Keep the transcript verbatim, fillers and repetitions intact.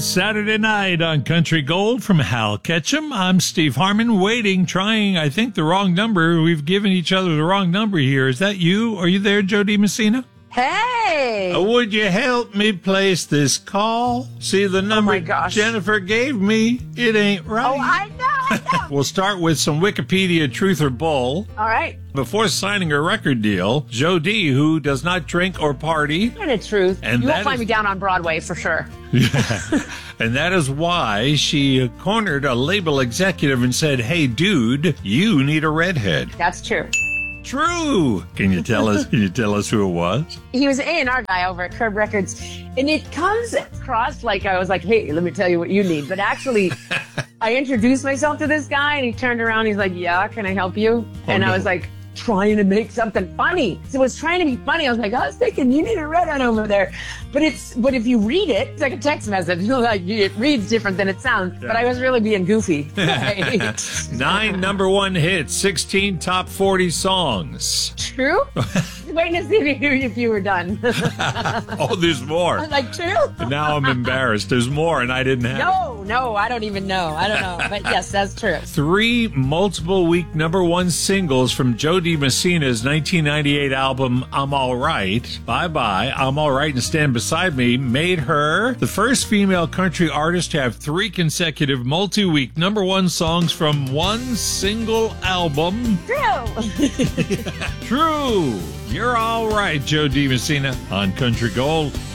Saturday night on Country Gold from Hal Ketchum. I'm Steve Harmon, waiting, trying, I think, the wrong number. We've given each other the wrong number here. Is that you? Are you there, Jo Dee Messina? Hey! Uh, would you help me place this call? See, the number oh my gosh. Jennifer gave me, it ain't right. Oh, I know, I know. We'll start with some Wikipedia truth or bull. All right. Before signing her record deal, Jo Dee, who does not drink or party. And the truth. And you that won't find is- me down on Broadway for sure. Yeah. And that is why she cornered a label executive and said, hey, dude, you need a redhead. That's true. True. Can you tell us? Can you tell us who it was? He was an A and R guy over at Curb Records, and it comes across like I was like, hey, let me tell you what you need. But actually, I introduced myself to this guy, and he turned around, and he's like, yeah, can I help you? Oh, and no. I was like, trying to make something funny. So it was trying to be funny. I was like, I was thinking you need a redhead over there. But it's but if you read it, it's like a text message. You know, like it reads different than it sounds. Yeah. But I was really being goofy. Nine number one hits, sixteen top forty songs. True? Waiting to see if you, if you were done. Oh, there's more. I was like, true? And now I'm embarrassed. There's more, and I didn't have it. No, no, I don't even know. I don't know. But yes, that's true. Three multiple week number one singles from Jo Dee Messina's nineteen ninety-eight album, I'm All Right. Bye Bye, I'm All Right, and Stand Beside Me made her the first female country artist to have three consecutive multi-week number one songs from one single album. True. True. You're all right, Jo Dee Messina on Country Gold.